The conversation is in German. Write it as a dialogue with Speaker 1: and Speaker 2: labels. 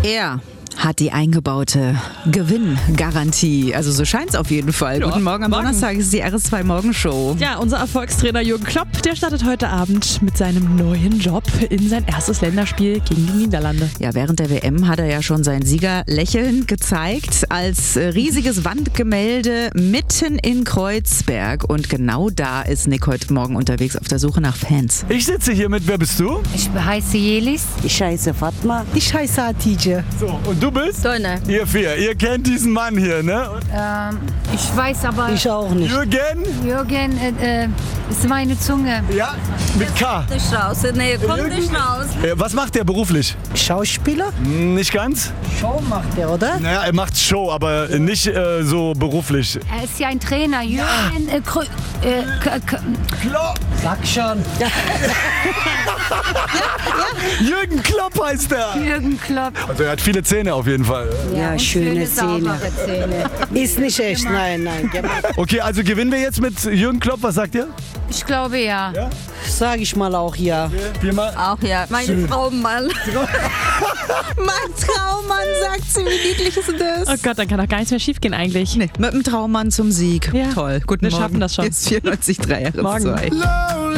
Speaker 1: Er hat die eingebaute Gewinngarantie. Also so scheint es auf jeden Fall.
Speaker 2: Ja,
Speaker 1: Guten Morgen am
Speaker 2: Morgen.
Speaker 1: Donnerstag ist die RS2 Morgenshow.
Speaker 2: Ja, unser Erfolgstrainer Jürgen Klopp, der startet heute Abend mit seinem neuen Job in sein erstes Länderspiel gegen die Niederlande.
Speaker 1: Ja, während der WM hat er ja schon sein Siegerlächeln gezeigt als riesiges Wandgemälde mitten in Kreuzberg. Und genau da ist Nick heute Morgen unterwegs auf der Suche nach Fans.
Speaker 3: Ich sitze hier mit, wer bist du?
Speaker 4: Ich heiße Jelis.
Speaker 5: Ich heiße Fatma. Ich heiße Hatice.
Speaker 3: So, und du bist?
Speaker 4: Sonne.
Speaker 3: Ihr vier, ihr kennt diesen Mann hier, ne?
Speaker 4: Ich weiß aber,
Speaker 5: Ich auch nicht.
Speaker 3: Jürgen?
Speaker 4: ist meine Zunge.
Speaker 3: Ja, mit K.
Speaker 4: Nicht raus. Nee, kommt nicht raus.
Speaker 3: Was macht der beruflich?
Speaker 5: Schauspieler?
Speaker 3: Nicht ganz?
Speaker 5: Show macht er, oder?
Speaker 3: Naja, er macht Show, aber nicht so beruflich.
Speaker 4: Er ist ja ein Trainer. Jürgen,
Speaker 5: Sag schon.
Speaker 3: Jürgen Klopp heißt er.
Speaker 4: Jürgen Klopp.
Speaker 3: Also er hat viele Zähne auf jeden Fall.
Speaker 5: Ja,
Speaker 4: und
Speaker 5: schöne
Speaker 4: saubere Zähne.
Speaker 5: Ist nicht echt, nein.
Speaker 3: Okay, also gewinnen wir jetzt mit Jürgen Klopp, was sagt ihr?
Speaker 4: Ich glaube ja.
Speaker 5: Sag ich mal auch ja.
Speaker 3: Viermal?
Speaker 4: Auch ja. Mein Traummann.
Speaker 1: Mein Traummann, sagt sie, wie niedlich ist das?
Speaker 2: Oh Gott, dann kann doch gar nichts mehr schiefgehen eigentlich.
Speaker 1: Nee, mit dem Traummann zum Sieg.
Speaker 2: Ja,
Speaker 1: Toll. Guten
Speaker 2: wir
Speaker 1: Morgen.
Speaker 2: schaffen das schon.
Speaker 1: Jetzt 94.3 RS2.
Speaker 2: Morgen.